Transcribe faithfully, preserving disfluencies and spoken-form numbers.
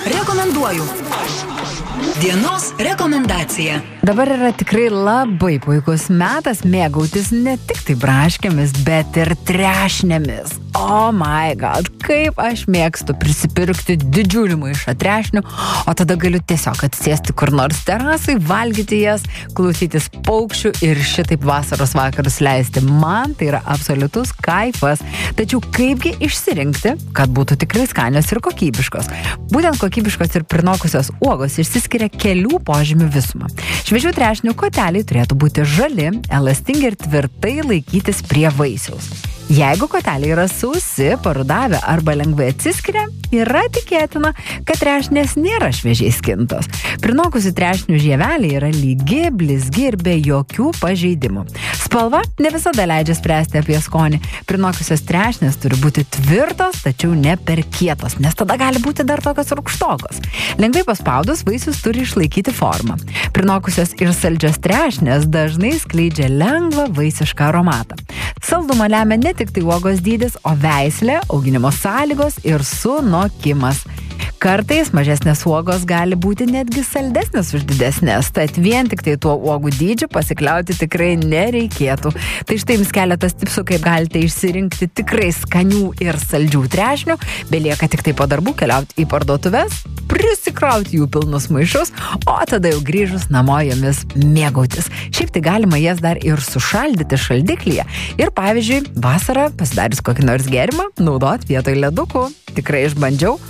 Rekomenduoju. Dienos rekomendacija. Dabar yra tikrai labai puikus metas mėgautis ne tik tai braškėmis, bet ir trešnėmis. Oh my god, kaip aš mėgstu prisipirkti didžiulį maišą trešnių, o tada galiu tiesiog atsėsti kur nors terasai, valgyti jas, klausytis paukščių ir šitaip vasaros vakarus leisti. Man tai yra absoliutus kaifas. Tačiau kaipgi išsirinkti, kad būtų tikrai skanios ir kokybiškos? Būtent kokybiškos ir prinokusios uogos išsiskiria kelių požymių visumą. Šviežių trešnių koteliai turėtų būti žali, elastingi ir tvirtai laikytis prie vaisiaus. Jeigu koteliai yra sausi, parudavę arba lengvai atsiskiria, yra tikėtina, kad trešnės nėra šviežiai skintos. Prinokusi trešnių žieveliai yra lygi, blizgi ir be jokių pažeidimų. Spalva ne visada leidžia spręsti apie skonį. Prinokusios trešnės turi būti tvirtos, tačiau ne per kietos, nes tada gali būti dar tokios rūgštokos. Lengvai paspaudus vaisius turi išlaikyti formą. Prinokusios ir saldžios trešnės dažnai skleidžia lengvą vaisišką aromatą. Saldumą lemia ne tik tai uogos dydis, o veislė, auginimo sąlygos ir sunokimas. Kartais mažesnės uogos gali būti netgi saldesnės už didesnės, tad vien tik tai tuo uogų dydžiu pasikliauti tikrai nereikėtų. Tai štai jums keletas tipsų, kaip galite išsirinkti tikrai skanių ir saldžių trešnių, belieka tik tai po darbų keliauti į parduotuves, prisikrauti jų pilnus maišus, o tada jau grįžus namo jomis mėgautis. Šiaip tai galima jas dar ir sušaldyti šaldiklyje ir, pavyzdžiui, vasarą pasidarius kokį nors gėrimą naudot vietoj ledukų. Tikrai išbandžiau,